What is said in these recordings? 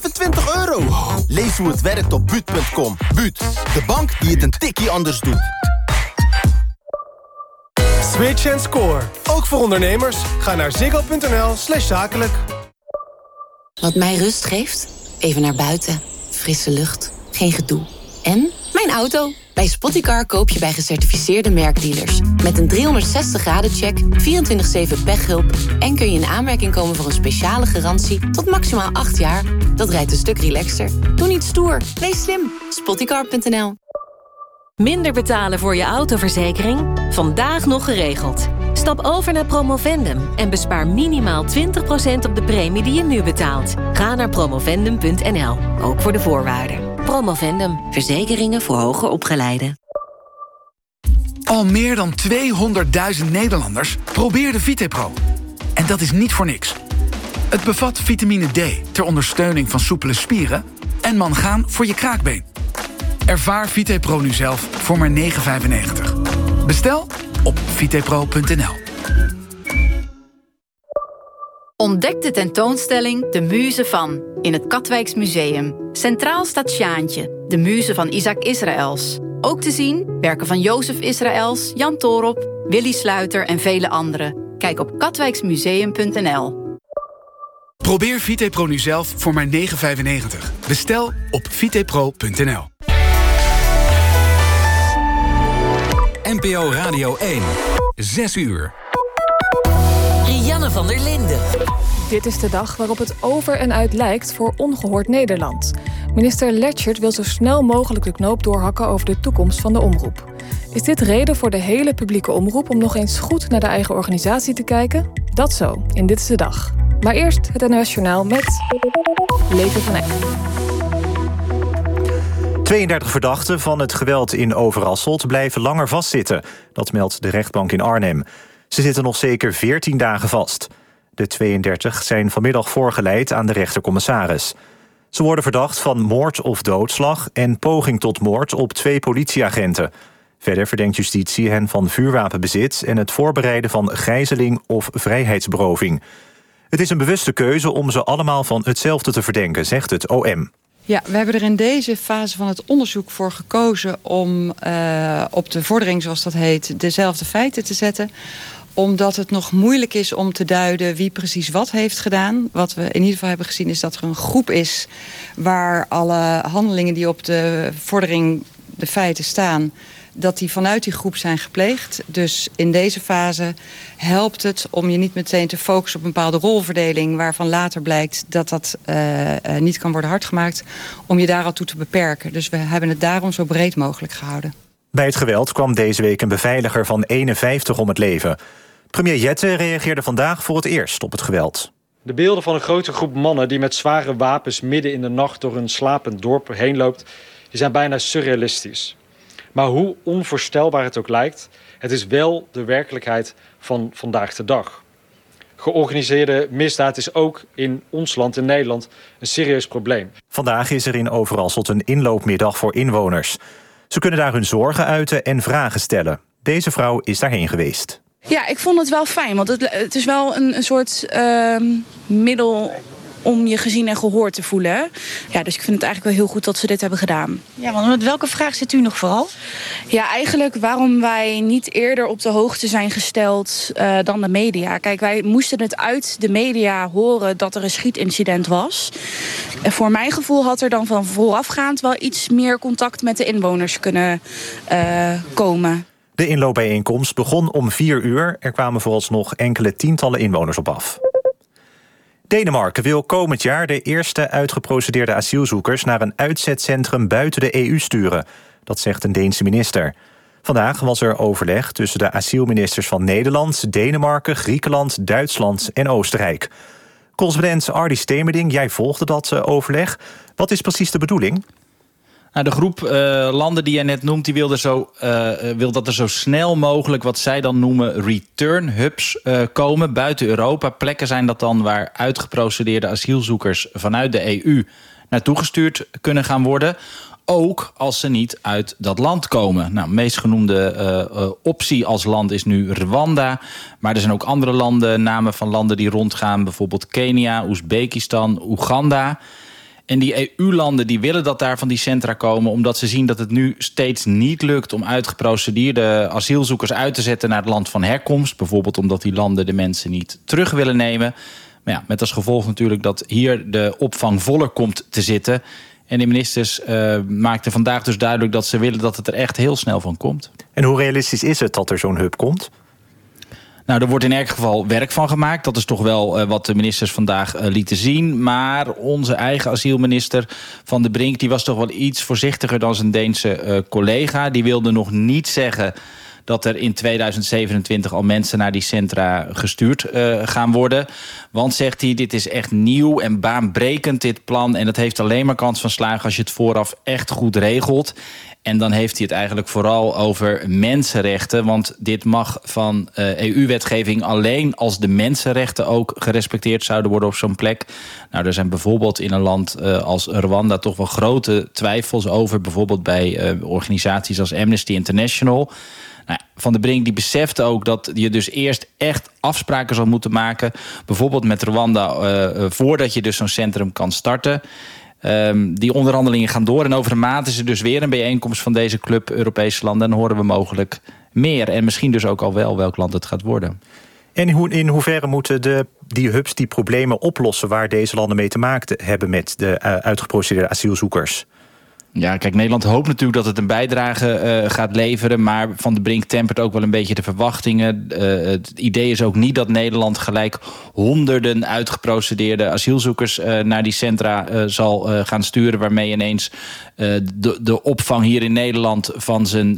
€25. Lees hoe het werkt op Buut.com. Buut, de bank die het een tikkie anders doet. Switch en score. Ook voor ondernemers. Ga naar ziggo.nl/zakelijk. Wat mij rust geeft? Even naar buiten. Frisse lucht. Geen gedoe. En mijn auto. Bij Spottycar koop je bij gecertificeerde merkdealers. Met een 360-graden-check, 24/7 pechhulp... en kun je in aanmerking komen voor een speciale garantie tot maximaal 8 jaar. Dat rijdt een stuk relaxter. Doe niet stoer. Wees slim. Spottycar.nl. Minder betalen voor je autoverzekering? Vandaag nog geregeld. Stap over naar Promovendum en bespaar minimaal 20% op de premie die je nu betaalt. Ga naar promovendum.nl, ook voor de voorwaarden. Promovendum, verzekeringen voor hoger opgeleiden. Al meer dan 200.000 Nederlanders probeerden VitePro. En dat is niet voor niks. Het bevat vitamine D ter ondersteuning van soepele spieren... en mangaan voor je kraakbeen. Ervaar VitePro nu zelf voor maar €9,95. Bestel op vitepro.nl. Ontdek de tentoonstelling De Muze van in het Katwijks Museum. Centraal staat Sjaantje, de muze van Isaac Israëls. Ook te zien werken van Jozef Israëls, Jan Toorop, Willy Sluiter en vele anderen. Kijk op katwijksmuseum.nl. Probeer VitePro nu zelf voor maar €9,95. Bestel op vitepro.nl. NPO Radio 1. 6 uur. Rianne van der Linden. Dit is de dag waarop het over en uit lijkt voor ongehoord Nederland. Minister Lechtert wil zo snel mogelijk de knoop doorhakken over de toekomst van de omroep. Is dit reden voor de hele publieke omroep om nog eens goed naar de eigen organisatie te kijken? Dat zo, in Dit is de Dag. Maar eerst het NOS Journaal met Leven van Eck. 32 verdachten van het geweld in Overasselt blijven langer vastzitten. Dat meldt de rechtbank in Arnhem. Ze zitten nog zeker 14 dagen vast. De 32 zijn vanmiddag voorgeleid aan de rechtercommissaris. Ze worden verdacht van moord of doodslag en poging tot moord op 2 politieagenten. Verder verdenkt justitie hen van vuurwapenbezit en het voorbereiden van gijzeling of vrijheidsberoving. Het is een bewuste keuze om ze allemaal van hetzelfde te verdenken, zegt het OM. Ja, we hebben er in deze fase van het onderzoek voor gekozen om op de vordering, zoals dat heet, dezelfde feiten te zetten. Omdat het nog moeilijk is om te duiden wie precies wat heeft gedaan. Wat we in ieder geval hebben gezien is dat er een groep is waar alle handelingen die op de vordering, de feiten staan, dat die vanuit die groep zijn gepleegd. Dus in deze fase helpt het om je niet meteen te focussen op een bepaalde rolverdeling, waarvan later blijkt dat dat niet kan worden hardgemaakt, om je daar al toe te beperken. Dus we hebben het daarom zo breed mogelijk gehouden. Bij het geweld kwam deze week een beveiliger van 51 om het leven. Premier Jette reageerde vandaag voor het eerst op het geweld. De beelden van een grote groep mannen die met zware wapens midden in de nacht door een slapend dorp heen loopt, die zijn bijna surrealistisch. Maar hoe onvoorstelbaar het ook lijkt, het is wel de werkelijkheid van vandaag de dag. Georganiseerde misdaad is ook in ons land, in Nederland, een serieus probleem. Vandaag is er in Overasselt een inloopmiddag voor inwoners. Ze kunnen daar hun zorgen uiten en vragen stellen. Deze vrouw is daarheen geweest. Ja, ik vond het wel fijn, want het is wel een soort middel om je gezien en gehoord te voelen. Ja, dus ik vind het eigenlijk wel heel goed dat ze dit hebben gedaan. Ja, want met welke vraag zit u nog vooral? Ja, eigenlijk waarom wij niet eerder op de hoogte zijn gesteld dan de media. Kijk, wij moesten het uit de media horen dat er een schietincident was. En voor mijn gevoel had er dan van voorafgaand wel iets meer contact met de inwoners kunnen komen. De inloopbijeenkomst begon om 4 uur. Er kwamen vooralsnog enkele tientallen inwoners op af. Denemarken wil komend jaar de eerste uitgeprocedeerde asielzoekers naar een uitzetcentrum buiten de EU sturen. Dat zegt een Deense minister. Vandaag was er overleg tussen de asielministers van Nederland, Denemarken, Griekenland, Duitsland en Oostenrijk. Correspondent Ardy Stemerding, jij volgde dat overleg. Wat is precies de bedoeling? Nou, de groep landen die jij net noemt, die wil dat er zo snel mogelijk wat zij dan noemen return hubs komen buiten Europa. Plekken zijn dat dan waar uitgeprocedeerde asielzoekers vanuit de EU naartoe gestuurd kunnen gaan worden. Ook als ze niet uit dat land komen. Nou, de meest genoemde optie als land is nu Rwanda. Maar er zijn ook andere landen, namen van landen die rondgaan. Bijvoorbeeld Kenia, Oezbekistan, Oeganda. En die EU-landen die willen dat daar van die centra komen, omdat ze zien dat het nu steeds niet lukt om uitgeprocedeerde asielzoekers uit te zetten naar het land van herkomst. Bijvoorbeeld omdat die landen de mensen niet terug willen nemen. Maar ja, met als gevolg natuurlijk dat hier de opvang voller komt te zitten. En de ministers maakten vandaag dus duidelijk dat ze willen dat het er echt heel snel van komt. En hoe realistisch is het dat er zo'n hub komt? Nou, er wordt in elk geval werk van gemaakt. Dat is toch wel wat de ministers vandaag lieten zien. Maar onze eigen asielminister Van der Brink, die was toch wel iets voorzichtiger dan zijn Deense collega. Die wilde nog niet zeggen dat er in 2027 al mensen naar die centra gestuurd gaan worden. Want, zegt hij, dit is echt nieuw en baanbrekend, dit plan. En dat heeft alleen maar kans van slagen als je het vooraf echt goed regelt. En dan heeft hij het eigenlijk vooral over mensenrechten. Want dit mag van EU-wetgeving alleen als de mensenrechten ook gerespecteerd zouden worden op zo'n plek. Nou, er zijn bijvoorbeeld in een land als Rwanda toch wel grote twijfels over. Bijvoorbeeld bij organisaties als Amnesty International. Nou, Van der Brink die besefte ook dat je dus eerst echt afspraken zal moeten maken. Bijvoorbeeld met Rwanda voordat je dus zo'n centrum kan starten. Die onderhandelingen gaan door. En over een maand is er dus weer een bijeenkomst van deze club Europese landen. En dan horen we mogelijk meer. En misschien dus ook al wel welk land het gaat worden. En in hoeverre moeten die hubs die problemen oplossen waar deze landen mee te maken hebben met de uitgeprocedeerde asielzoekers? Ja, kijk, Nederland hoopt natuurlijk dat het een bijdrage gaat leveren. Maar Van der Brink tempert ook wel een beetje de verwachtingen. Het idee is ook niet dat Nederland gelijk honderden uitgeprocedeerde asielzoekers naar die centra zal gaan sturen. Waarmee ineens de opvang hier in Nederland van zijn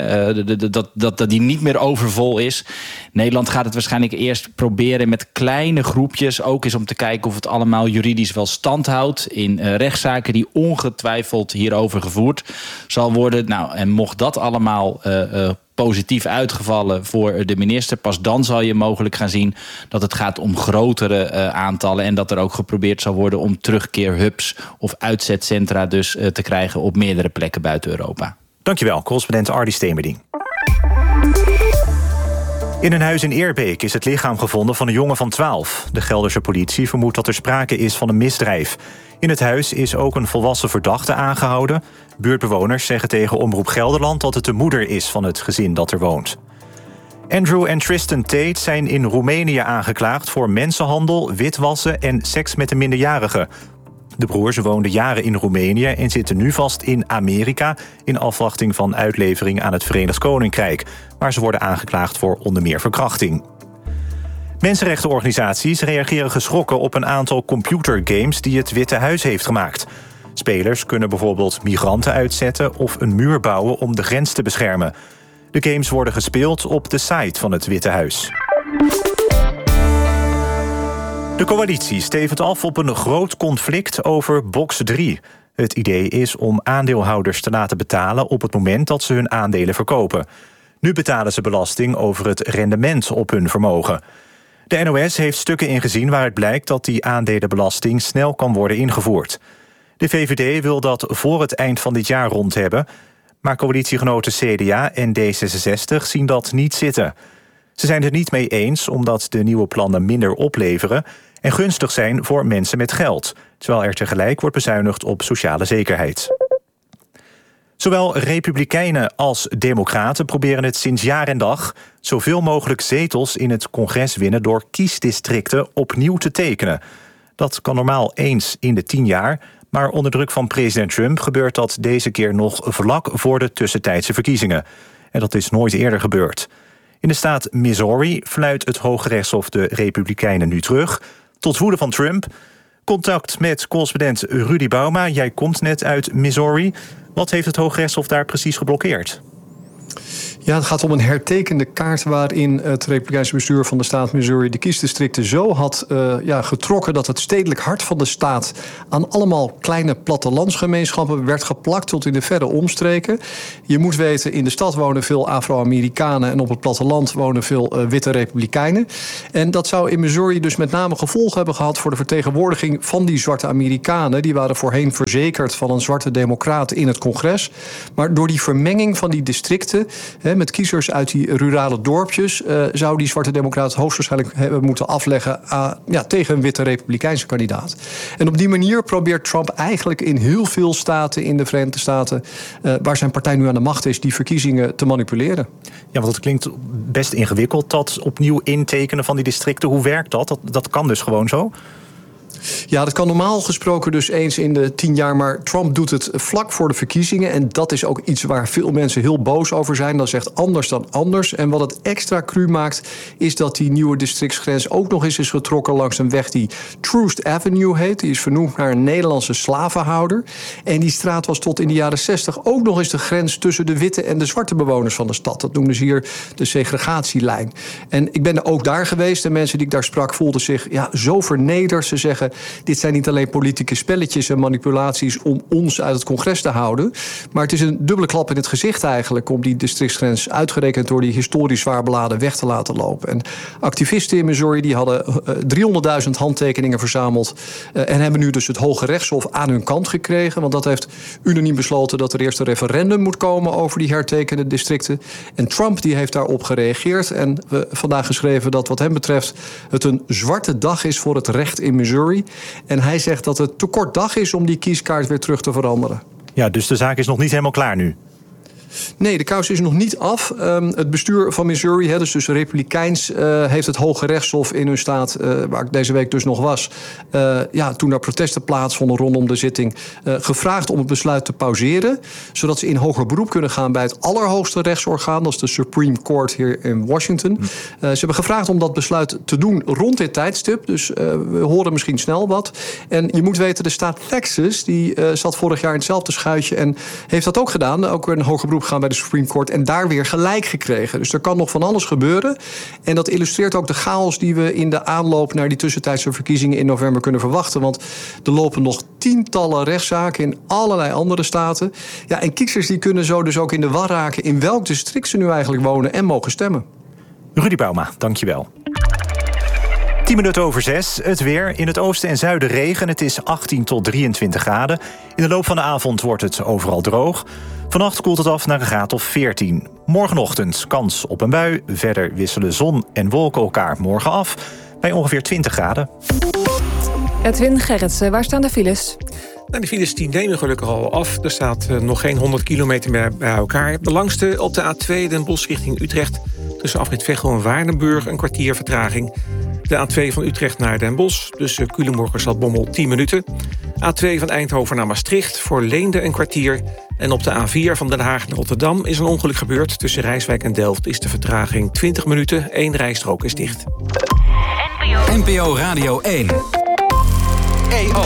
dat die niet meer overvol is. Nederland gaat het waarschijnlijk eerst proberen met kleine groepjes. Ook eens om te kijken of het allemaal juridisch wel stand houdt in rechtszaken die ongetwijfeld hierover gevoerd zal worden. Nou, en mocht dat allemaal positief uitgevallen voor de minister, pas dan zal je mogelijk gaan zien dat het gaat om grotere aantallen en dat er ook geprobeerd zal worden om terugkeerhubs of uitzetcentra dus te krijgen op meerdere plekken buiten Europa. Dankjewel, correspondent Ardy Stemerding. In een huis in Eerbeek is het lichaam gevonden van een jongen van 12. De Gelderse politie vermoedt dat er sprake is van een misdrijf. In het huis is ook een volwassen verdachte aangehouden. Buurtbewoners zeggen tegen Omroep Gelderland dat het de moeder is van het gezin dat er woont. Andrew en Tristan Tate zijn in Roemenië aangeklaagd voor mensenhandel, witwassen en seks met een minderjarige. De broers woonden jaren in Roemenië en zitten nu vast in Amerika in afwachting van uitlevering aan het Verenigd Koninkrijk, waar ze worden aangeklaagd voor onder meer verkrachting. Mensenrechtenorganisaties reageren geschrokken op een aantal computergames die het Witte Huis heeft gemaakt. Spelers kunnen bijvoorbeeld migranten uitzetten of een muur bouwen om de grens te beschermen. De games worden gespeeld op de site van het Witte Huis. De coalitie stevend af op een groot conflict over box 3. Het idee is om aandeelhouders te laten betalen op het moment dat ze hun aandelen verkopen. Nu betalen ze belasting over het rendement op hun vermogen. De NOS heeft stukken ingezien waaruit blijkt dat die aandelenbelasting snel kan worden ingevoerd. De VVD wil dat voor het eind van dit jaar rond hebben, maar coalitiegenoten CDA en D66 zien dat niet zitten. Ze zijn het er niet mee eens omdat de nieuwe plannen minder opleveren en gunstig zijn voor mensen met geld, terwijl er tegelijk wordt bezuinigd op sociale zekerheid. Zowel republikeinen als democraten proberen het sinds jaar en dag zoveel mogelijk zetels in het congres winnen door kiesdistricten opnieuw te tekenen. Dat kan normaal eens in de 10 jaar, maar onder druk van president Trump gebeurt dat deze keer nog vlak voor de tussentijdse verkiezingen. En dat is nooit eerder gebeurd. In de staat Missouri fluit het Hooggerechtshof de Republikeinen nu terug, tot woede van Trump. Contact met correspondent Rudy Bauma. Jij komt net uit Missouri. Wat heeft het Hooggerechtshof daar precies geblokkeerd? Ja, het gaat om een hertekende kaart waarin het Republikeinse bestuur van de staat Missouri de kiesdistricten zo had getrokken dat het stedelijk hart van de staat aan allemaal kleine plattelandsgemeenschappen werd geplakt tot in de verre omstreken. Je moet weten, in de stad wonen veel Afro-Amerikanen en op het platteland wonen veel witte Republikeinen. En dat zou in Missouri dus met name gevolgen hebben gehad voor de vertegenwoordiging van die zwarte Amerikanen. Die waren voorheen verzekerd van een zwarte democraat in het congres. Maar door die vermenging van die districten met kiezers uit die rurale dorpjes, zou die zwarte democraat hoogstwaarschijnlijk hebben moeten afleggen tegen een witte republikeinse kandidaat. En op die manier probeert Trump eigenlijk in heel veel staten in de Verenigde Staten, waar zijn partij nu aan de macht is, die verkiezingen te manipuleren. Ja, want het klinkt best ingewikkeld, dat opnieuw intekenen van die districten. Hoe werkt dat? Dat kan dus gewoon zo? Ja, dat kan normaal gesproken dus eens in de 10 jaar... maar Trump doet het vlak voor de verkiezingen. En dat is ook iets waar veel mensen heel boos over zijn. Dat is echt anders dan anders. En wat het extra cru maakt, is dat die nieuwe districtsgrens ook nog eens is getrokken langs een weg die Troost Avenue heet. Die is vernoemd naar een Nederlandse slavenhouder. En die straat was tot in de jaren 60 ook nog eens de grens tussen de witte en de zwarte bewoners van de stad. Dat noemden ze hier de segregatielijn. En ik ben er ook daar geweest. En mensen die ik daar sprak voelden zich zo vernederd. Ze zeggen, dit zijn niet alleen politieke spelletjes en manipulaties om ons uit het congres te houden, maar het is een dubbele klap in het gezicht eigenlijk om die districtsgrens uitgerekend door die historisch zwaar beladen weg te laten lopen. En activisten in Missouri die hadden 300.000 handtekeningen verzameld en hebben nu dus het Hoge Rechtshof aan hun kant gekregen, want dat heeft unaniem besloten dat er eerst een referendum moet komen over die hertekende districten. En Trump die heeft daarop gereageerd en vandaag geschreven dat wat hem betreft het een zwarte dag is voor het recht in Missouri. En hij zegt dat het te kort dag is om die kieskaart weer terug te veranderen. Ja, dus de zaak is nog niet helemaal klaar nu. Nee, de kous is nog niet af. Het bestuur van Missouri, dus republikeins, heeft het Hoge Rechtshof in hun staat, waar ik deze week dus nog was, toen er protesten plaatsvonden rondom de zitting, gevraagd om het besluit te pauzeren, zodat ze in hoger beroep kunnen gaan bij het allerhoogste rechtsorgaan, dat is de Supreme Court hier in Washington. Ze hebben gevraagd om dat besluit te doen rond dit tijdstip, dus we horen misschien snel wat. En je moet weten, de staat Texas, die zat vorig jaar in hetzelfde schuitje en heeft dat ook gedaan, ook een hoger beroep gaan bij de Supreme Court en daar weer gelijk gekregen. Dus er kan nog van alles gebeuren. En dat illustreert ook de chaos die we in de aanloop naar die tussentijdse verkiezingen in november kunnen verwachten. Want er lopen nog tientallen rechtszaken in allerlei andere staten. Ja, en kiezers die kunnen zo dus ook in de war raken in welk district ze nu eigenlijk wonen en mogen stemmen. Rudy Bouma, dankjewel. 10 minuten over 6. Het weer. In het oosten en zuiden regen. Het is 18 tot 23 graden. In de loop van de avond wordt het overal droog. Vannacht koelt het af naar een graad of 14. Morgenochtend kans op een bui. Verder wisselen zon en wolken elkaar morgen af bij ongeveer 20 graden. Edwin Gerritsen, waar staan de files? Nou, de files die nemen gelukkig al af. Er staat nog geen 100 kilometer meer bij elkaar. De langste op de A2 Den Bosch richting Utrecht. Tussen afrit Veghel en Waardenburg een kwartier vertraging. De A2 van Utrecht naar Den Bosch. Tussen Culemborg en Zaltbommel 10 minuten. A2 van Eindhoven naar Maastricht. Voor Leende een kwartier. En op de A4 van Den Haag naar Rotterdam is een ongeluk gebeurd. Tussen Rijswijk en Delft is de vertraging 20 minuten. 1 rijstrook is dicht. NPO Radio 1. EO.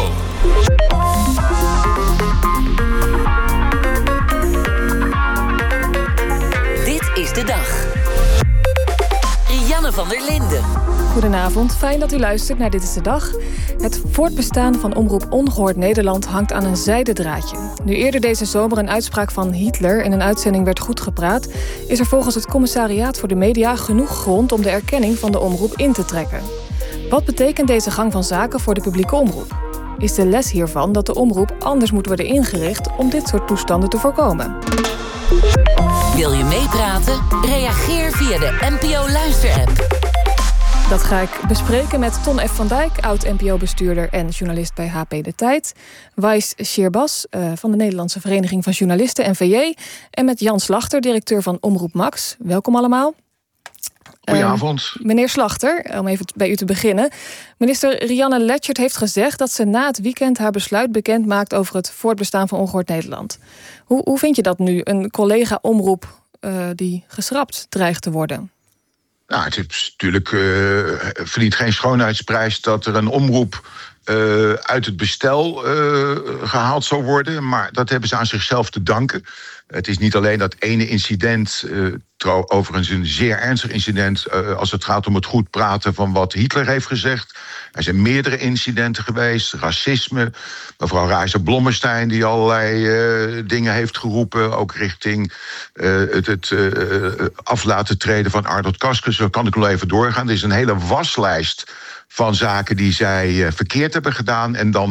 Dit is de dag. Rianne van der Linden. Goedenavond, fijn dat u luistert naar Dit is de Dag. Het voortbestaan van Omroep Ongehoord Nederland hangt aan een zijden draadje. Nu eerder deze zomer een uitspraak van Hitler in een uitzending werd goedgepraat, is er volgens het Commissariaat voor de Media genoeg grond om de erkenning van de omroep in te trekken. Wat betekent deze gang van zaken voor de publieke omroep? Is de les hiervan dat de omroep anders moet worden ingericht om dit soort toestanden te voorkomen? Wil je meepraten? Reageer via de NPO Luister-app. Dat ga ik bespreken met Ton F. van Dijk, oud-NPO-bestuurder en journalist bij HP De Tijd. Wais Scheerbas van de Nederlandse Vereniging van Journalisten, NVJ. En met Jan Slachter, directeur van Omroep Max. Welkom allemaal. Goedenavond. Meneer Slachter, om even bij u te beginnen. Minister Rianne Letchert heeft gezegd dat ze na het weekend haar besluit bekend maakt over het voortbestaan van Ongehoord Nederland. Hoe vind je dat nu, een collega-omroep die geschrapt dreigt te worden? Nou, het is natuurlijk verdient geen schoonheidsprijs dat er een omroep uit het bestel gehaald zal worden. Maar dat hebben ze aan zichzelf te danken. Het is niet alleen dat ene incident, overigens een zeer ernstig incident, als het gaat om het goed praten van wat Hitler heeft gezegd. Er zijn meerdere incidenten geweest, racisme. Mevrouw Reiser-Blommestein die allerlei dingen heeft geroepen, ook richting het af laten treden van Arnold Kaskus. Zo kan ik wel even doorgaan. Er is een hele waslijst van zaken die zij verkeerd hebben gedaan. En dan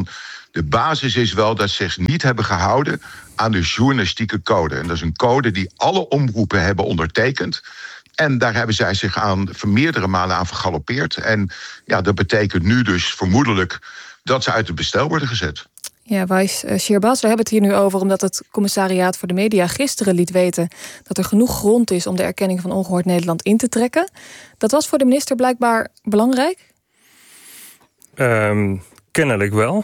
De basis is wel dat ze zich niet hebben gehouden aan de journalistieke code. En dat is een code die alle omroepen hebben ondertekend. En daar hebben zij zich meerdere malen aan vergalopeerd. En ja, dat betekent nu dus vermoedelijk dat ze uit het bestel worden gezet. Ja, Wijs Schirbas, we hebben het hier nu over omdat het Commissariaat voor de Media gisteren liet weten dat er genoeg grond is om de erkenning van Ongehoord Nederland in te trekken. Dat was voor de minister blijkbaar belangrijk? Kennelijk wel.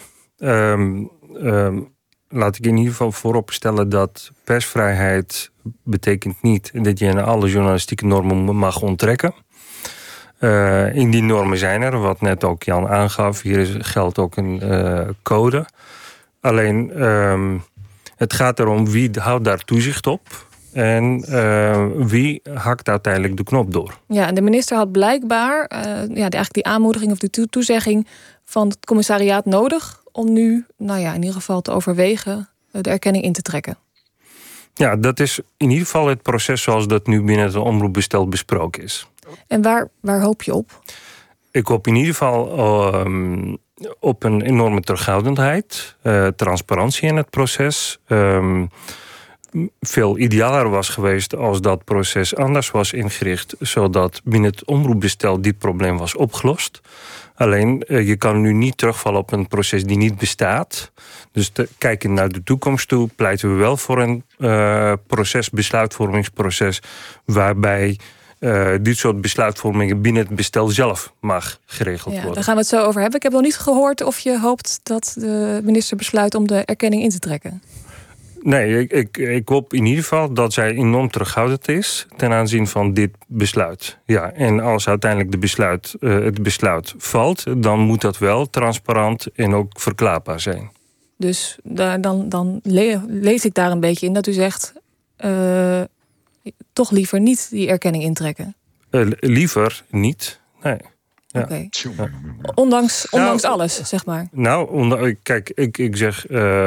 Laat ik in ieder geval vooropstellen dat persvrijheid betekent niet dat je aan alle journalistieke normen mag onttrekken. In die normen zijn er, wat net ook Jan aangaf, hier geldt ook een code. Alleen, het gaat erom wie houdt daar toezicht op en wie hakt uiteindelijk de knop door. Ja, en de minister had blijkbaar eigenlijk die aanmoediging of die toezegging van het commissariaat nodig om nu, in ieder geval te overwegen de erkenning in te trekken. Ja, dat is in ieder geval het proces zoals dat nu binnen het omroepbestel besproken is. En waar hoop je op? Ik hoop in ieder geval op een enorme terughoudendheid, transparantie in het proces. Veel idealer was geweest als dat proces anders was ingericht, zodat binnen het omroepbestel dit probleem was opgelost. Alleen, je kan nu niet terugvallen op een proces die niet bestaat. Dus kijken naar de toekomst toe pleiten we wel voor een besluitvormingsproces waarbij dit soort besluitvormingen binnen het bestel zelf mag geregeld worden. Daar gaan we het zo over hebben. Ik heb nog niet gehoord of je hoopt dat de minister besluit om de erkenning in te trekken. Nee, ik hoop in ieder geval dat zij enorm terughoudend is ten aanzien van dit besluit. Ja, en als uiteindelijk het besluit valt, dan moet dat wel transparant en ook verklaarbaar zijn. Dus dan lees ik daar een beetje in dat u zegt toch liever niet die erkenning intrekken. Liever niet, nee. Ja. Okay. Ondanks alles, zeg maar. Kijk, ik zeg,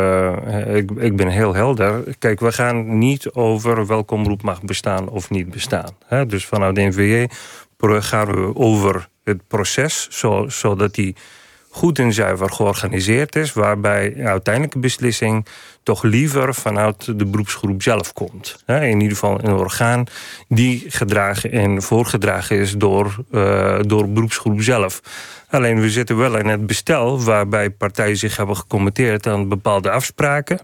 ik ben heel helder. Kijk, we gaan niet over welke omroep mag bestaan of niet bestaan. Dus vanuit de NVJ gaan we over het proces, zodat die goed en zuiver georganiseerd is, waarbij de uiteindelijke beslissing toch liever vanuit de beroepsgroep zelf komt. In ieder geval een orgaan die gedragen en voorgedragen is door beroepsgroep zelf. Alleen we zitten wel in het bestel waarbij partijen zich hebben gecommitteerd aan bepaalde afspraken.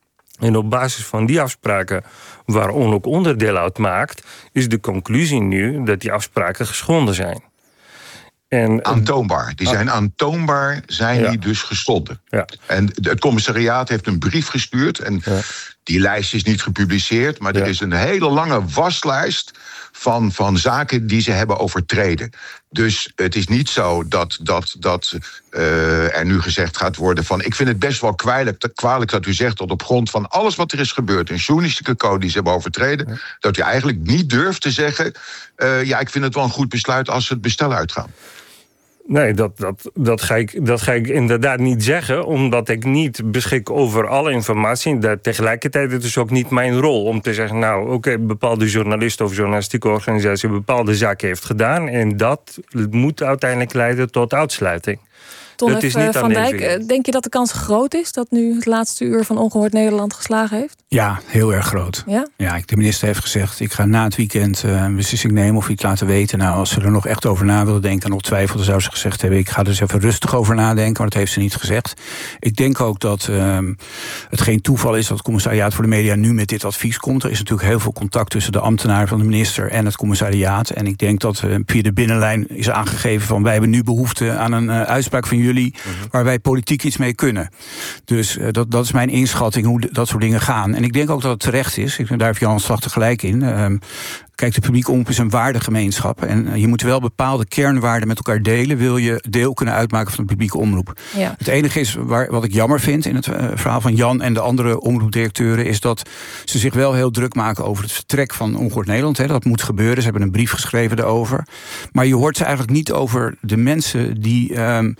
En op basis van die afspraken, waar ON ook onderdeel uit maakt, is de conclusie nu dat die afspraken geschonden zijn. Aantoonbaar. Die zijn aantoonbaar, die dus geschonden. Ja. En het commissariaat heeft een brief gestuurd. En die lijst is niet gepubliceerd, maar er is een hele lange waslijst van zaken die ze hebben overtreden. Dus het is niet zo dat er nu gezegd gaat worden van, ik vind het best wel kwalijk dat u zegt dat op grond van alles wat er is gebeurd, een journalistieke code die ze hebben overtreden, dat u eigenlijk niet durft te zeggen, ik vind het wel een goed besluit als ze het bestel uitgaan. Nee, dat ga ik inderdaad niet zeggen, omdat ik niet beschik over alle informatie. Tegelijkertijd het is ook niet mijn rol om te zeggen, bepaalde journalist of journalistieke organisatie bepaalde zaken heeft gedaan en dat moet uiteindelijk leiden tot uitsluiting. Ton van Dijk, denk je dat de kans groot is dat nu het laatste uur van Ongehoord Nederland geslagen heeft? Ja, heel erg groot. Ja, de minister heeft gezegd, ik ga na het weekend een beslissing nemen of iets laten weten. Nou, als ze er nog echt over na willen denken en nog twijfelen, zou ze gezegd hebben, ik ga er eens even rustig over nadenken, maar dat heeft ze niet gezegd. Ik denk ook dat het geen toeval is dat het commissariaat voor de media nu met dit advies komt. Er is natuurlijk heel veel contact tussen de ambtenaren van de minister en het commissariaat. En ik denk dat via de binnenlijn is aangegeven van, wij hebben nu behoefte aan een uitspraak van jullie waar wij politiek iets mee kunnen. Dus dat is mijn inschatting hoe dat soort dingen gaan. En ik denk ook dat het terecht is. Daar heeft Jan Slachter gelijk in. Kijk, de publieke omroep is een waardegemeenschap. En je moet wel bepaalde kernwaarden met elkaar delen, wil je deel kunnen uitmaken van de publieke omroep. Ja. Het enige is, wat ik jammer vind in het verhaal van Jan en de andere omroepdirecteuren, is dat ze zich wel heel druk maken over het vertrek van Ongehoord Nederland. Dat moet gebeuren. Ze hebben een brief geschreven daarover. Maar je hoort ze eigenlijk niet over de mensen die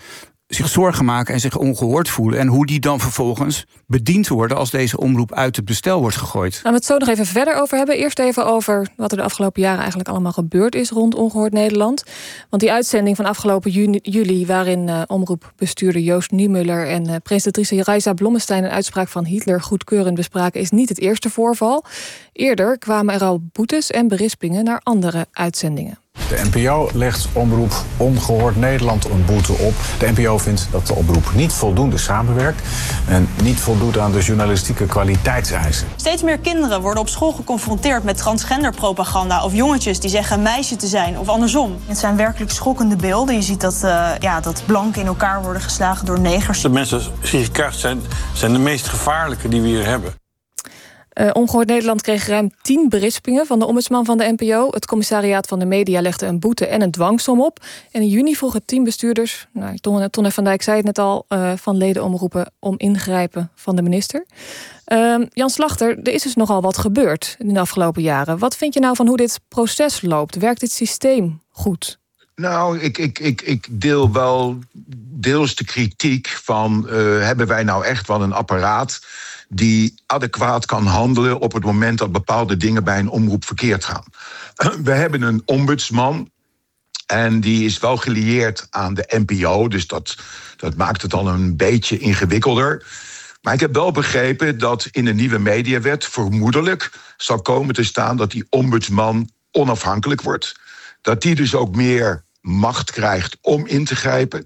zich zorgen maken en zich ongehoord voelen. En hoe die dan vervolgens bediend worden als deze omroep uit het bestel wordt gegooid. Gaan we het zo nog even verder over hebben. Eerst even over wat er de afgelopen jaren eigenlijk allemaal gebeurd is rond Ongehoord Nederland. Want die uitzending van afgelopen juli, waarin omroepbestuurder Joost Niemuller en presentatrice Raisa Blommestein een uitspraak van Hitler goedkeurend bespraken, is niet het eerste voorval. Eerder kwamen er al boetes en berispingen naar andere uitzendingen. De NPO legt omroep Ongehoord Nederland een boete op. De NPO vindt dat de omroep niet voldoende samenwerkt en niet voldoet aan de journalistieke kwaliteitseisen. Steeds meer kinderen worden op school geconfronteerd met transgenderpropaganda of jongetjes die zeggen meisje te zijn of andersom. Het zijn werkelijk schokkende beelden. Je ziet dat blanken in elkaar worden geslagen door negers. De mensen die gekracht zijn de meest gevaarlijke die we hier hebben. Ongehoord Nederland kreeg ruim 10 berispingen van de ombudsman van de NPO. Het commissariaat van de media legde een boete en een dwangsom op. En in juni vroegen 10 bestuurders, Ton en Van Dijk zei het net al, van ledenomroepen om ingrijpen van de minister. Jan Slachter, er is dus nogal wat gebeurd in de afgelopen jaren. Wat vind je nou van hoe dit proces loopt? Werkt dit systeem goed? Nou, ik deel wel deels de kritiek van hebben wij nou echt wel een apparaat die adequaat kan handelen op het moment dat bepaalde dingen bij een omroep verkeerd gaan. We hebben een ombudsman en die is wel gelieerd aan de NPO, dus dat maakt het dan een beetje ingewikkelder. Maar ik heb wel begrepen dat in de nieuwe mediawet vermoedelijk zal komen te staan dat die ombudsman onafhankelijk wordt. Dat die dus ook meer macht krijgt om in te grijpen.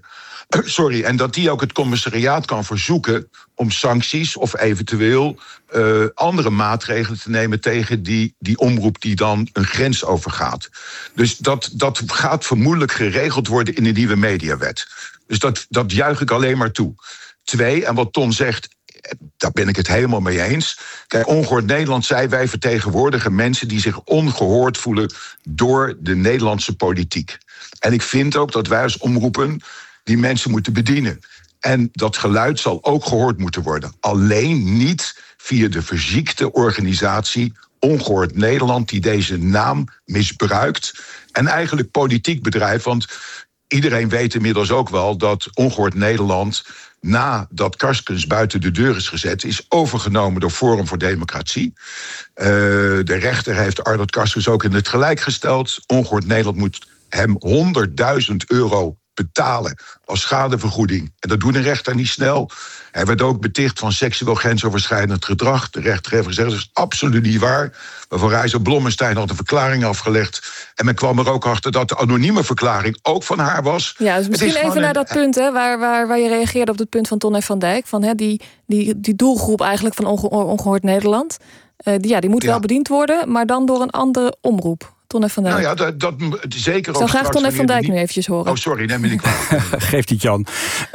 En dat die ook het commissariaat kan verzoeken om sancties of eventueel andere maatregelen te nemen tegen die omroep die dan een grens overgaat. Dus dat gaat vermoedelijk geregeld worden in de nieuwe mediawet. Dus dat juich ik alleen maar toe. 2, en wat Ton zegt, daar ben ik het helemaal mee eens. Kijk, Ongehoord Nederland zei, wij vertegenwoordigen mensen die zich ongehoord voelen door de Nederlandse politiek. En ik vind ook dat wij als omroepen die mensen moeten bedienen. En dat geluid zal ook gehoord moeten worden. Alleen niet via de verziekte organisatie Ongehoord Nederland, die deze naam misbruikt en eigenlijk politiek bedrijft. Want iedereen weet inmiddels ook wel dat Ongehoord Nederland, nadat Karskens buiten de deur is gezet, is overgenomen door Forum voor Democratie. De rechter heeft Arnold Karskens ook in het gelijk gesteld. Ongehoord Nederland moet hem €100.000 betalen als schadevergoeding. En dat doet een rechter niet snel. Hij werd ook beticht van seksueel grensoverschrijdend gedrag. De rechter heeft gezegd, dat is absoluut niet waar. Mevrouw Raisa Blommestein had een verklaring afgelegd. En men kwam er ook achter dat de anonieme verklaring ook van haar was. Ja, dus misschien even naar dat punt, hè, waar je reageerde op het punt van Ton en Van Dijk. Van, die doelgroep eigenlijk van Ongehoord Nederland. Die moet wel bediend worden, maar dan door een andere omroep. Ton en Van Dijk. Nou ja, dat zeker ook. Ik zou graag Ton en Van Dijk nu eventjes horen. Oh, sorry, neem me niet kwalijk. Geeft niet, Jan.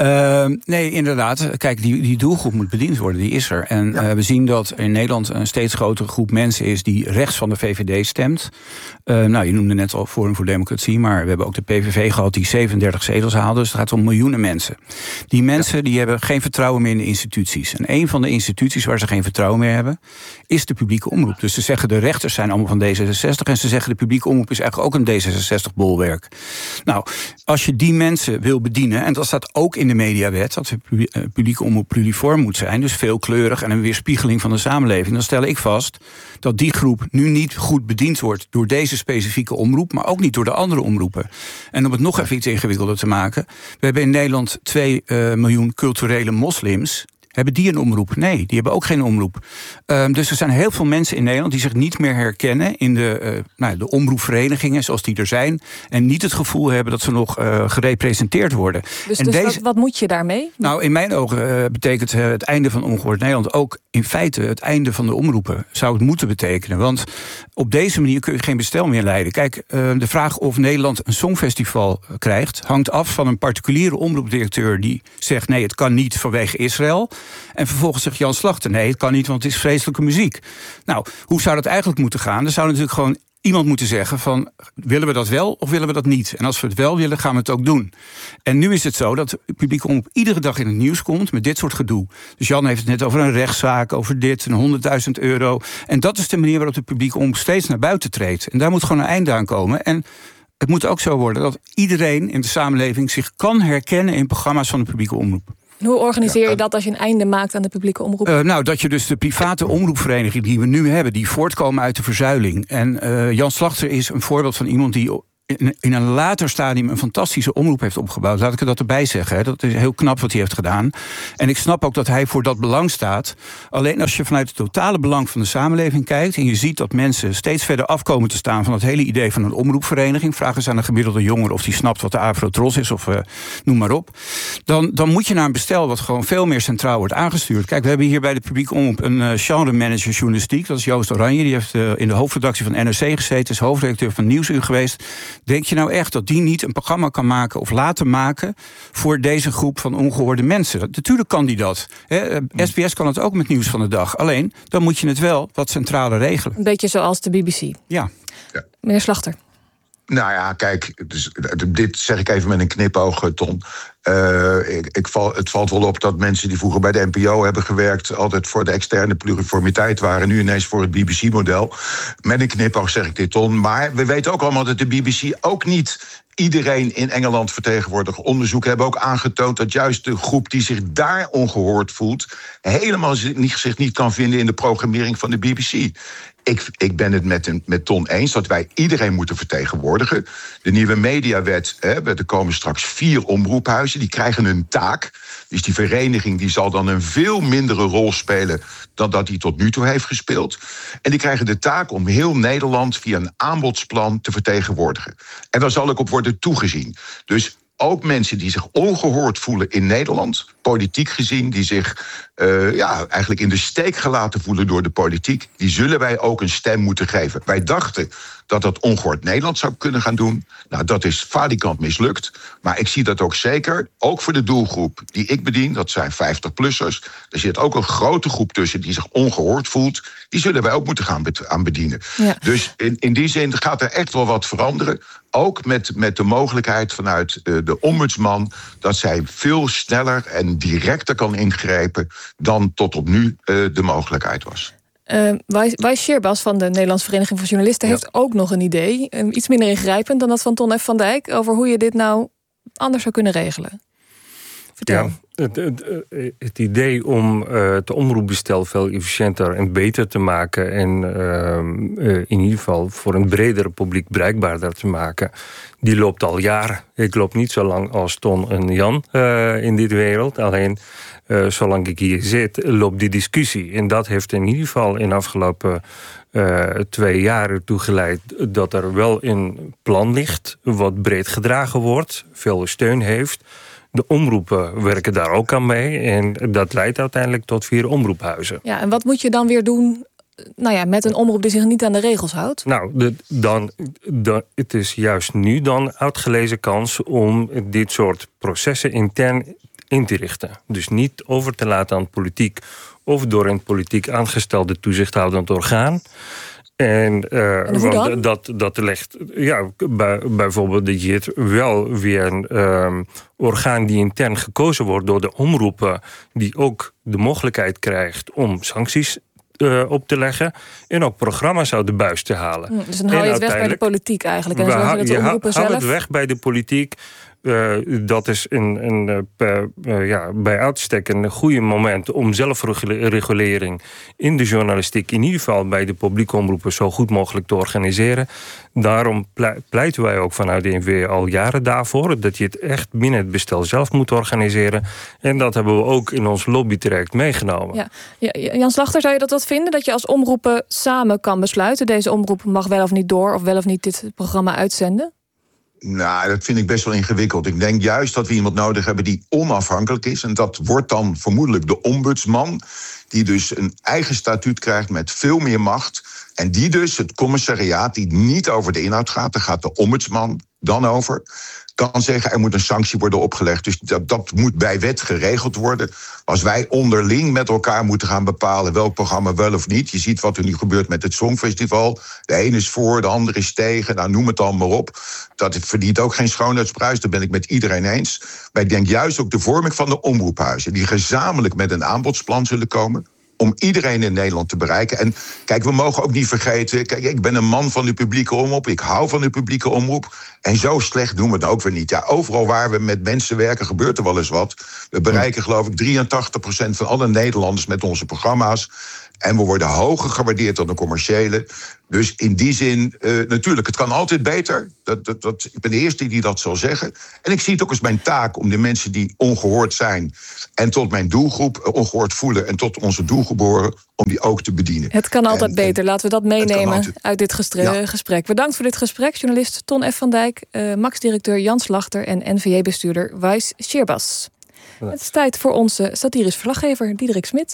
Nee, inderdaad. Kijk, die doelgroep moet bediend worden. Die is er. En we zien dat in Nederland een steeds grotere groep mensen is die rechts van de VVD stemt. Je noemde net al Forum voor Democratie, maar we hebben ook de PVV gehad die 37 zetels haalde. Dus het gaat om miljoenen mensen. Die mensen die hebben geen vertrouwen meer in de instituties. En een van de instituties waar ze geen vertrouwen meer hebben, is de publieke omroep. Dus ze zeggen de rechters zijn allemaal van D66 en ze zeggen de publieke omroep is eigenlijk ook een D66-bolwerk. Nou, als je die mensen wil bedienen, en dat staat ook in de mediawet, dat de publieke omroep pluriform moet zijn, dus veelkleurig en een weerspiegeling van de samenleving, dan stel ik vast dat die groep nu niet goed bediend wordt door deze specifieke omroep, maar ook niet door de andere omroepen. En om het nog even iets ingewikkelder te maken, we hebben in Nederland 2 miljoen culturele moslims. Hebben die een omroep? Nee, die hebben ook geen omroep. Dus er zijn heel veel mensen in Nederland die zich niet meer herkennen in de omroepverenigingen zoals die er zijn. En niet het gevoel hebben dat ze nog gerepresenteerd worden. Dus wat moet je daarmee? Nou, in mijn ogen betekent het einde van Ongehoord Nederland ook in feite het einde van de omroepen. Zou het moeten betekenen. Want op deze manier kun je geen bestel meer leiden. Kijk, de vraag of Nederland een songfestival krijgt hangt af van een particuliere omroepdirecteur die zegt nee, het kan niet vanwege Israël. En vervolgens zegt Jan Slachter, nee, het kan niet, want het is vreselijke muziek. Nou, hoe zou dat eigenlijk moeten gaan? Er zou natuurlijk gewoon iemand moeten zeggen van, willen we dat wel of willen we dat niet? En als we het wel willen, gaan we het ook doen. En nu is het zo dat de publieke omroep iedere dag in het nieuws komt met dit soort gedoe. Dus Jan heeft het net over een rechtszaak, over dit, een €100.000. En dat is de manier waarop de publieke omroep steeds naar buiten treedt. En daar moet gewoon een einde aan komen. En het moet ook zo worden dat iedereen in de samenleving zich kan herkennen in programma's van de publieke omroep. Hoe organiseer je dat als je een einde maakt aan de publieke omroep? Dat je dus de private omroepvereniging die we nu hebben, die voortkomen uit de verzuiling. En Jan Slachter is een voorbeeld van iemand die in een later stadium een fantastische omroep heeft opgebouwd. Laat ik er dat erbij zeggen. Hè. Dat is heel knap wat hij heeft gedaan. En ik snap ook dat hij voor dat belang staat. Alleen als je vanuit het totale belang van de samenleving kijkt en je ziet dat mensen steeds verder afkomen te staan van het hele idee van een omroepvereniging. Vraag eens aan een gemiddelde jongere of die snapt wat de Afro-Tros is of noem maar op. Dan moet je naar een bestel wat gewoon veel meer centraal wordt aangestuurd. Kijk, we hebben hier bij de publieke omroep een genre-manager journalistiek. Dat is Joost Oranje. Die heeft in de hoofdredactie van NRC gezeten. Is hoofdredacteur van Nieuwsuur geweest. Denk je nou echt dat die niet een programma kan maken of laten maken voor deze groep van ongehoorde mensen? Natuurlijk kan die dat. SBS kan het ook met Nieuws van de Dag. Alleen, dan moet je het wel wat centraler regelen. Een beetje zoals de BBC. Ja. Meneer Slachter. Nou ja, kijk, dus, dit zeg ik even met een knipoog, Ton. Het valt wel op dat mensen die vroeger bij de NPO hebben gewerkt altijd voor de externe pluriformiteit waren, nu ineens voor het BBC-model. Met een knipoog zeg ik dit, Ton. Maar we weten ook allemaal dat de BBC ook niet iedereen in Engeland vertegenwoordigt. Onderzoeken hebben ook aangetoond dat juist de groep die zich daar ongehoord voelt helemaal zich niet kan vinden in de programmering van de BBC. Ik ben het met Ton eens dat wij iedereen moeten vertegenwoordigen. De nieuwe mediawet, er komen straks 4 omroephuizen, die krijgen een taak. Dus die vereniging die zal dan een veel mindere rol spelen dan dat die tot nu toe heeft gespeeld. En die krijgen de taak om heel Nederland via een aanbodsplan te vertegenwoordigen. En daar zal ook op worden toegezien. Dus ook mensen die zich ongehoord voelen in Nederland, politiek gezien, die zich eigenlijk in de steek gelaten voelen door de politiek, die zullen wij ook een stem moeten geven. Wij dachten dat dat Ongehoord Nederland zou kunnen gaan doen. Nou, dat is falikant mislukt. Maar ik zie dat ook zeker, ook voor de doelgroep die ik bedien, dat zijn 50-plussers. Er zit ook een grote groep tussen die zich ongehoord voelt. Die zullen wij ook moeten gaan bedienen. Ja. Dus in die zin gaat er echt wel wat veranderen. Ook met de mogelijkheid vanuit de ombudsman dat zij veel sneller en directer kan ingrijpen dan tot op nu de mogelijkheid was. Wijs Scheerbas van de Nederlandse Vereniging van Journalisten heeft ook nog een idee, iets minder ingrijpend dan dat van Ton F. van Dijk, over hoe je dit nou anders zou kunnen regelen. Vertel. Ja, het idee om het omroepbestel veel efficiënter en beter te maken en in ieder geval voor een bredere publiek bereikbaarder te maken, die loopt al jaren. Ik loop niet zo lang als Ton en Jan in dit wereld. Alleen zolang ik hier zit, loopt die discussie. En dat heeft in ieder geval in de afgelopen 2 jaar ertoe geleid dat er wel een plan ligt, wat breed gedragen wordt, veel steun heeft. De omroepen werken daar ook aan mee. En dat leidt uiteindelijk tot 4 omroephuizen. Ja, en wat moet je dan weer doen met een omroep die zich niet aan de regels houdt? Nou, het is juist nu dan uitgelezen kans om dit soort processen intern in te richten. Dus niet over te laten aan politiek of door een politiek aangestelde toezichthoudend orgaan. En dat legt, bijvoorbeeld dat je het wel weer een orgaan die intern gekozen wordt door de omroepen, die ook de mogelijkheid krijgt om sancties op te leggen en ook programma's uit de buis te halen. Dus dan hou je het weg bij de politiek eigenlijk. En zorg je dat de omroepen zelf het weg bij de politiek. Dat is bij uitstek een goede moment om zelfregulering in de journalistiek, in ieder geval bij de publieke omroepen, zo goed mogelijk te organiseren. Daarom pleiten wij ook vanuit de NVA al jaren daarvoor, dat je het echt binnen het bestel zelf moet organiseren. En dat hebben we ook in ons lobbytraject meegenomen. Ja, Jan Slachter, zou je dat wat vinden? Dat je als omroepen samen kan besluiten, deze omroep mag wel of niet door, of wel of niet dit programma uitzenden? Nou, dat vind ik best wel ingewikkeld. Ik denk juist dat we iemand nodig hebben die onafhankelijk is. En dat wordt dan vermoedelijk de ombudsman, die dus een eigen statuut krijgt met veel meer macht. En die dus het commissariaat, die niet over de inhoud gaat, daar gaat de ombudsman dan over, kan zeggen er moet een sanctie worden opgelegd. Dus dat moet bij wet geregeld worden. Als wij onderling met elkaar moeten gaan bepalen welk programma wel of niet. Je ziet wat er nu gebeurt met het Songfestival. De ene is voor, de andere is tegen. Nou, noem het dan maar op. Dat verdient ook geen schoonheidsprijs. Dat ben ik met iedereen eens. Maar ik denk juist ook de vorming van de omroephuizen, die gezamenlijk met een aanbodsplan zullen komen. om iedereen in Nederland te bereiken. En kijk, we mogen ook niet vergeten... Kijk, ik ben een man van de publieke omroep. Ik hou van de publieke omroep. En zo slecht doen we het ook weer niet. Ja, overal waar we met mensen werken gebeurt er wel eens wat. We bereiken, geloof ik, 83% van alle Nederlanders met onze programma's. En we worden hoger gewaardeerd dan de commerciële. Dus in die zin, natuurlijk, het kan altijd beter. Ik ben de eerste die dat zal zeggen. En ik zie het ook als mijn taak om de mensen die ongehoord zijn... en tot mijn doelgroep ongehoord voelen... en tot onze doelgroep behoren, om die ook te bedienen. Het kan altijd beter. Laten we dat meenemen uit dit gesprek. Bedankt voor dit gesprek, journalist Ton F. van Dijk... Max-directeur Jan Slachter en NVJ-bestuurder Wijs Scheerbas. Het is tijd voor onze satirisch verslaggever Diederik Smit.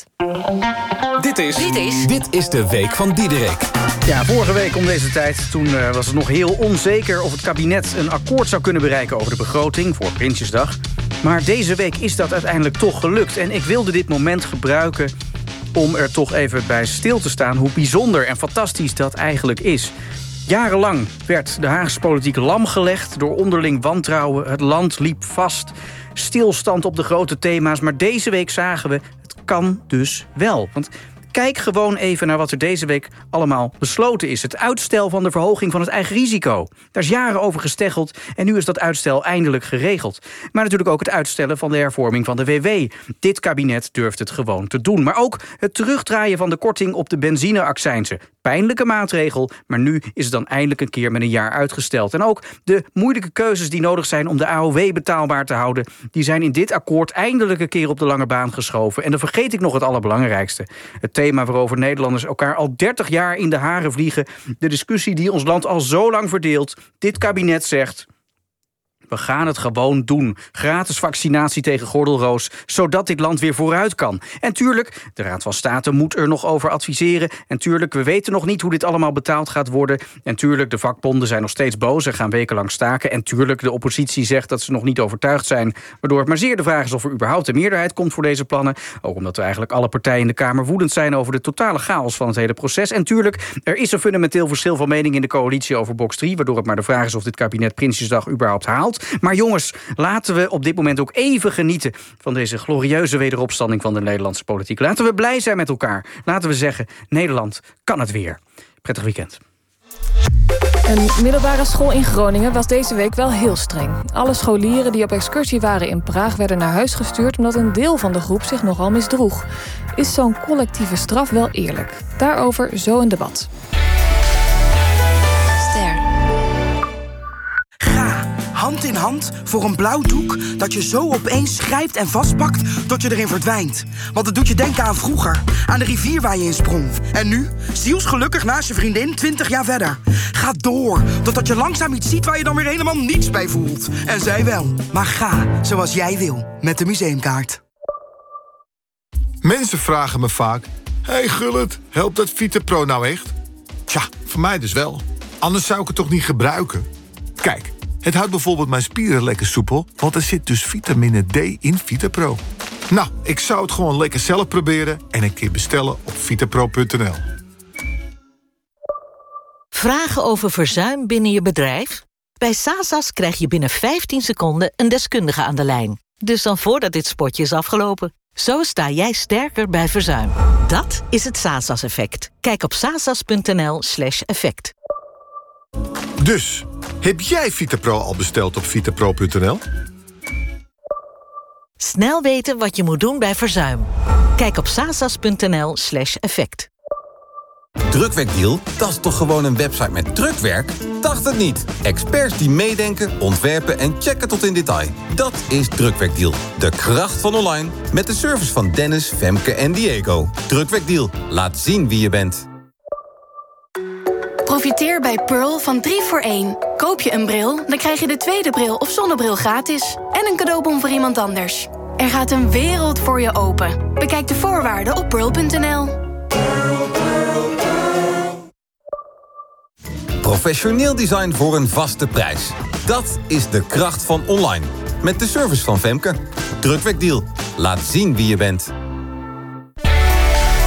Dit is de Week van Diederik. Ja, vorige week om deze tijd, toen was het nog heel onzeker... of het kabinet een akkoord zou kunnen bereiken over de begroting voor Prinsjesdag. Maar deze week is dat uiteindelijk toch gelukt. En ik wilde dit moment gebruiken om er toch even bij stil te staan... hoe bijzonder en fantastisch dat eigenlijk is. Jarenlang werd de Haagse politiek lamgelegd door onderling wantrouwen. Het land liep vast, stilstand op de grote thema's. Maar deze week zagen we, het kan dus wel. Want kijk gewoon even naar wat er deze week allemaal besloten is. Het uitstel van de verhoging van het eigen risico. Daar is jaren over gesteggeld en nu is dat uitstel eindelijk geregeld. Maar natuurlijk ook het uitstellen van de hervorming van de WW. Dit kabinet durft het gewoon te doen. Maar ook het terugdraaien van de korting op de benzineaccijnzen. Pijnlijke maatregel, maar nu is het dan eindelijk een keer met een jaar uitgesteld. En ook de moeilijke keuzes die nodig zijn om de AOW betaalbaar te houden... die zijn in dit akkoord eindelijk een keer op de lange baan geschoven. En dan vergeet ik nog het allerbelangrijkste. Het thema waarover Nederlanders elkaar al 30 jaar in de haren vliegen. De discussie die ons land al zo lang verdeelt. Dit kabinet zegt: we gaan het gewoon doen. Gratis vaccinatie tegen gordelroos, zodat dit land weer vooruit kan. En tuurlijk, de Raad van State moet er nog over adviseren. En tuurlijk, we weten nog niet hoe dit allemaal betaald gaat worden. En tuurlijk, de vakbonden zijn nog steeds boos en gaan wekenlang staken. En tuurlijk, de oppositie zegt dat ze nog niet overtuigd zijn. Waardoor het maar zeer de vraag is of er überhaupt een meerderheid komt voor deze plannen. Ook omdat er eigenlijk alle partijen in de Kamer woedend zijn over de totale chaos van het hele proces. En tuurlijk, er is een fundamenteel verschil van mening in de coalitie over box 3. Waardoor het maar de vraag is of dit kabinet Prinsjesdag überhaupt haalt. Maar jongens, laten we op dit moment ook even genieten van deze glorieuze wederopstanding van de Nederlandse politiek. Laten we blij zijn met elkaar. Laten we zeggen, Nederland kan het weer. Prettig weekend. Een middelbare school in Groningen was deze week wel heel streng. Alle scholieren die op excursie waren in Praag werden naar huis gestuurd omdat een deel van de groep zich nogal misdroeg. Is zo'n collectieve straf wel eerlijk? Daarover zo een debat. Hand in hand voor een blauw doek dat je zo opeens grijpt en vastpakt tot je erin verdwijnt. Want het doet je denken aan vroeger, aan de rivier waar je in sprong. En nu, zielsgelukkig naast je vriendin 20 jaar verder. Ga door, totdat je langzaam iets ziet waar je dan weer helemaal niets bij voelt. En zij wel. Maar ga zoals jij wil, met de museumkaart. Mensen vragen me vaak: hey Gullit, helpt dat VitaPro nou echt? Tja, voor mij dus wel. Anders zou ik het toch niet gebruiken? Kijk, het houdt bijvoorbeeld mijn spieren lekker soepel, want er zit dus vitamine D in VitaPro. Nou, ik zou het gewoon lekker zelf proberen en een keer bestellen op vitapro.nl. Vragen over verzuim binnen je bedrijf? Bij Sasas krijg je binnen 15 seconden een deskundige aan de lijn. Dus dan voordat dit spotje is afgelopen. Zo sta jij sterker bij verzuim. Dat is het Sasas-effect. Kijk op sasas.nl/effect. Dus, heb jij VitaPro al besteld op vitapro.nl? Snel weten wat je moet doen bij verzuim. Kijk op sasas.nl/effect. Drukwerkdeal? Dat is toch gewoon een website met drukwerk? Dacht het niet. Experts die meedenken, ontwerpen en checken tot in detail. Dat is Drukwerkdeal. De kracht van online. Met de service van Dennis, Femke en Diego. Drukwerkdeal. Laat zien wie je bent. Profiteer bij Pearl van 3 voor 1. Koop je een bril, dan krijg je de tweede bril of zonnebril gratis. En een cadeaubon voor iemand anders. Er gaat een wereld voor je open. Bekijk de voorwaarden op pearl.nl. Professioneel design voor een vaste prijs. Dat is de kracht van online. Met de service van Femke. Drukwerkdeal. Laat zien wie je bent.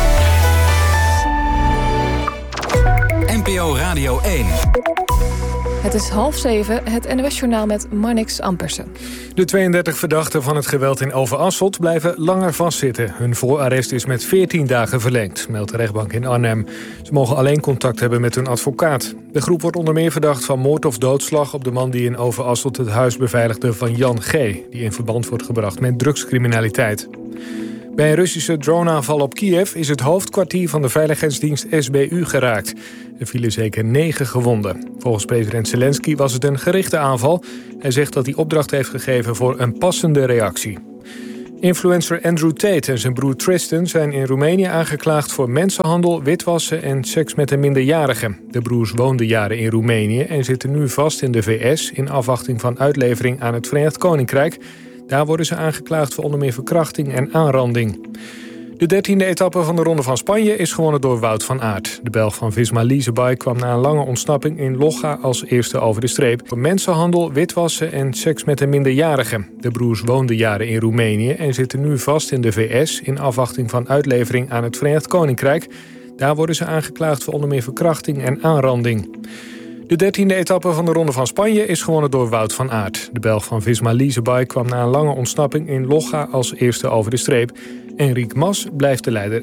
NPO Radio 1. Het is 6:30, het NOS-journaal met Marnix Ampersen. De 32 verdachten van het geweld in Overasselt blijven langer vastzitten. Hun voorarrest is met 14 dagen verlengd, meldt de rechtbank in Arnhem. Ze mogen alleen contact hebben met hun advocaat. De groep wordt onder meer verdacht van moord of doodslag op de man die in Overasselt het huis beveiligde van Jan G., die in verband wordt gebracht met drugscriminaliteit. Bij een Russische droneaanval op Kiev is het hoofdkwartier van de veiligheidsdienst SBU geraakt. Er vielen zeker 9 gewonden. Volgens president Zelensky was het een gerichte aanval. Hij zegt dat hij opdracht heeft gegeven voor een passende reactie. Influencer Andrew Tate en zijn broer Tristan zijn in Roemenië aangeklaagd voor mensenhandel, witwassen en seks met een minderjarige. De broers woonden jaren in Roemenië en zitten nu vast in de VS in afwachting van uitlevering aan het Verenigd Koninkrijk. Daar worden ze aangeklaagd voor onder meer verkrachting en aanranding. De 13e etappe van de Ronde van Spanje is gewonnen door Wout van Aert. De Belg van Visma Leasebike kwam na een lange ontsnapping in Logga als eerste over de streep. Voor mensenhandel, witwassen en seks met een minderjarige. De broers woonden jaren in Roemenië en zitten nu vast in de VS in afwachting van uitlevering aan het Verenigd Koninkrijk. Daar worden ze aangeklaagd voor onder meer verkrachting en aanranding. De 13e etappe van de Ronde van Spanje is gewonnen door Wout van Aert. De Belg van Visma Leasebike kwam na een lange ontsnapping in Logga als eerste over de streep. Enric Mas blijft de leider